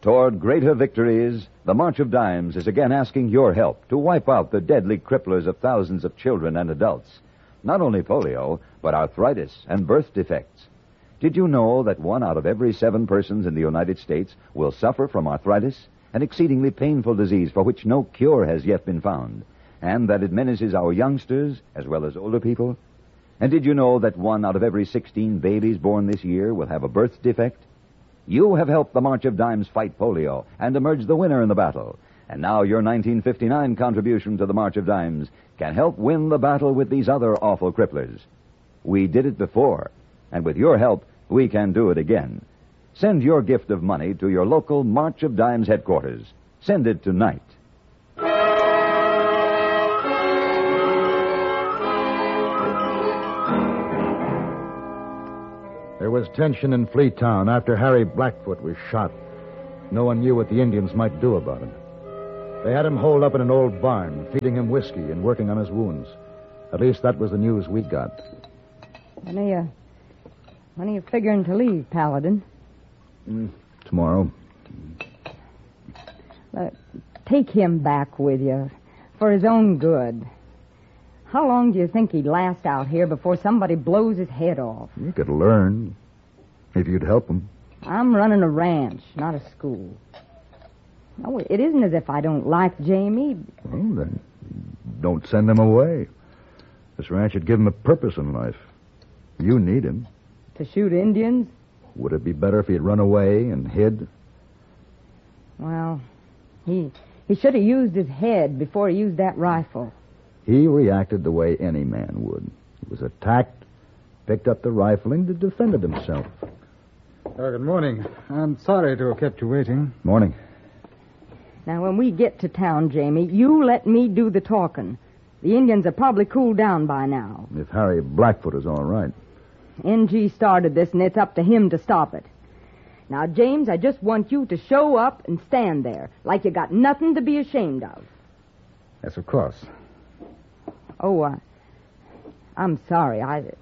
Toward greater victories, the March of Dimes is again asking your help to wipe out the deadly cripplers of thousands of children and adults. Not only polio, but arthritis and birth defects. Did you know that 1 out of every 7 persons in the United States will suffer from arthritis, an exceedingly painful disease for which no cure has yet been found, and that it menaces our youngsters as well as older people? And did you know that 1 out of every 16 babies born this year will have a birth defect? You have helped the March of Dimes fight polio and emerge the winner in the battle. And now your 1959 contribution to the March of Dimes can help win the battle with these other awful cripplers. We did it before, and with your help, we can do it again. Send your gift of money to your local March of Dimes headquarters. Send it tonight. There was tension in Fleetown after Harry Blackfoot was shot. No one knew what the Indians might do about him. They had him holed up in an old barn, feeding him whiskey and working on his wounds. At least that was the news we got. When are you figuring to leave, Paladin? Tomorrow. Take him back with you, for his own good. How long do you think he'd last out here before somebody blows his head off? You could learn, if you'd help him. I'm running a ranch, not a school. No, it isn't as if I don't like Jamie. Well, then, don't send him away. This ranch would give him a purpose in life. You need him. To shoot Indians? Would it be better if he'd run away and hid? Well, he should have used his head before he used that rifle. He reacted the way any man would. He was attacked, picked up the rifle, and defended himself. Good morning. I'm sorry to have kept you waiting. Morning. Now, when we get to town, Jamie, you let me do the talking. The Indians have probably cooled down by now. If Harry Blackfoot is all right. NG started this, and it's up to him to stop it. Now, James, I just want you to show up and stand there, like you got nothing to be ashamed of. Yes, of course. Oh, I'm sorry.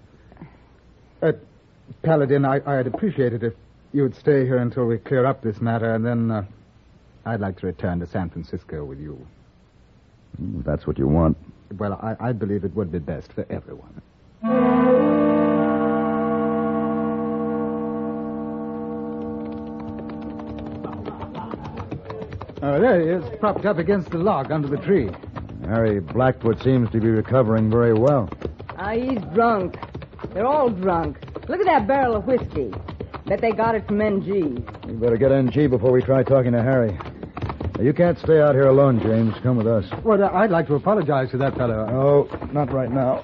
Paladin, I'd appreciate it if you would stay here until we clear up this matter, and then I'd like to return to San Francisco with you. If that's what you want. Well, I believe it would be best for everyone. There he is, propped up against the log under the tree. Harry Blackfoot seems to be recovering very well. He's drunk. They're all drunk. Look at that barrel of whiskey. Bet they got it from NG. We better get NG before we try talking to Harry. Now, you can't stay out here alone, James. Come with us. Well, I'd like to apologize to that fellow. No, not right now.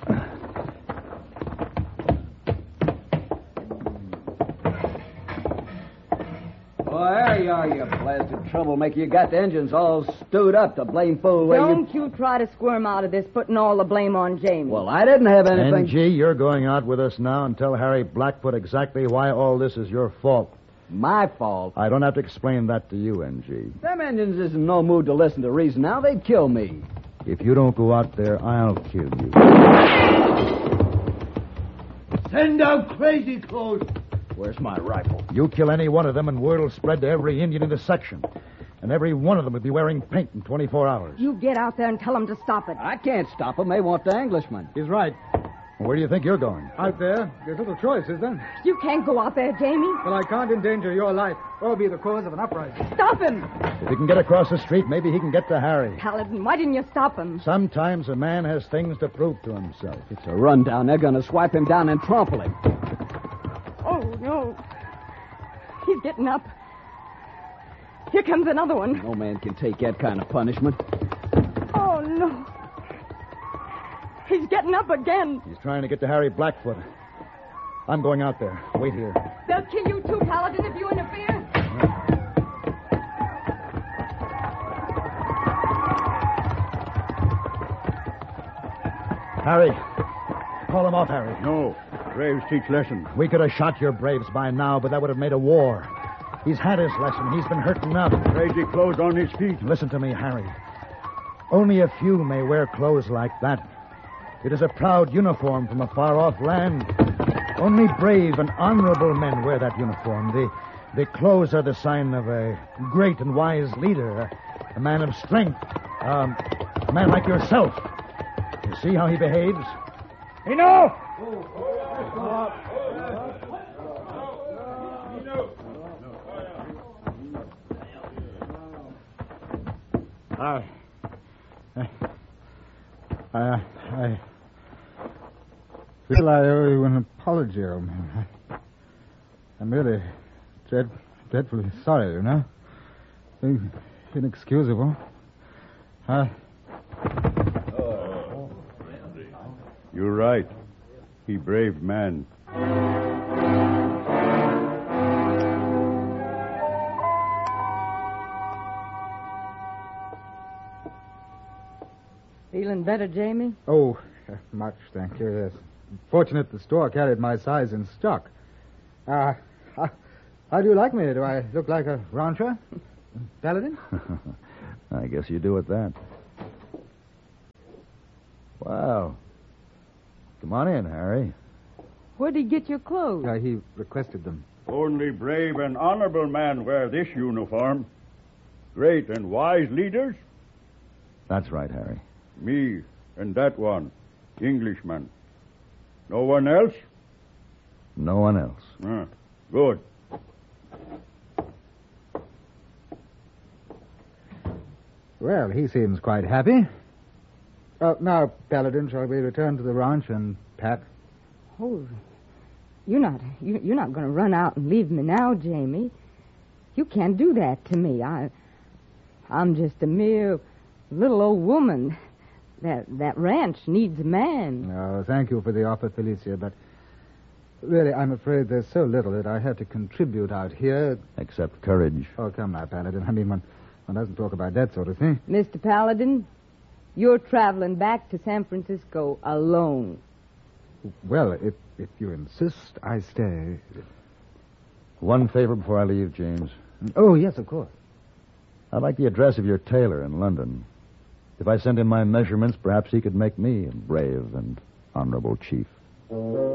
There you are, you blasted troublemaker. You got the engines all stewed up, the blame fool. Don't you try to squirm out of this, putting all the blame on Jamie. Well, I didn't have anything. NG, you're going out with us now and tell Harry Blackfoot exactly why all this is your fault. My fault? I don't have to explain that to you, NG. Them engines is in no mood to listen to reason now. They'd kill me. If you don't go out there, I'll kill you. Send out Crazy Clothes. Where's my rifle? You kill any one of them, and word will spread to every Indian in the section. And every one of them will be wearing pink in 24 hours. You get out there and tell them to stop it. I can't stop them. They want the Englishman. He's right. Where do you think you're going? Out there, there's little choice, is there? You can't go out there, Jamie. Well, I can't endanger your life or be the cause of an uprising. Stop him. If he can get across the street, maybe he can get to Harry. Paladin, why didn't you stop him? Sometimes a man has things to prove to himself. It's a rundown. They're going to swipe him down and trample him. Oh, no. He's getting up. Here comes another one. No man can take that kind of punishment. Oh, no. He's getting up again. He's trying to get to Harry Blackfoot. I'm going out there. Wait here. They'll kill you too, Paladin, if you interfere. Harry. Call him off, Harry. No. Braves teach lesson. We could have shot your braves by now, but that would have made a war. He's had his lesson. He's been hurt enough. Crazy Clothes on his feet. Listen to me, Harry. Only a few may wear clothes like that. It is a proud uniform from a far-off land. Only brave and honorable men wear that uniform. The clothes are the sign of a great and wise leader, a man of strength, a man like yourself. You see how he behaves? Enough! I feel I owe you an apology, old man. I'm really dreadfully sorry, you know. Inexcusable. You're right. He brave man. Feeling better, Jamie? Oh, much, thank you, yes. Fortunate the store carried my size in stock. How do you like me? Do I look like a rancher? Paladin? I guess you do at that. Wow. Come on in, Harry. Where'd he get your clothes? He requested them. Only brave and honorable man wear this uniform. Great and wise leaders? That's right, Harry. Me and that one, Englishman. No one else? No one else. Good. Well, he seems quite happy. Now, Paladin, shall we return to the ranch and pack? Oh, you're not going to run out and leave me now, Jamie. You can't do that to me. I'm just a mere little old woman. That ranch needs a man. Oh, thank you for the offer, Felicia, but really, I'm afraid there's so little that I have to contribute out here. Except courage. Oh, come now, Paladin. I mean, one doesn't talk about that sort of thing. Mr. Paladin, you're traveling back to San Francisco alone. Well, if you insist, I stay. One favor before I leave, James. Oh, yes, of course. I'd like the address of your tailor in London. If I send him my measurements, perhaps he could make me a brave and honorable chief.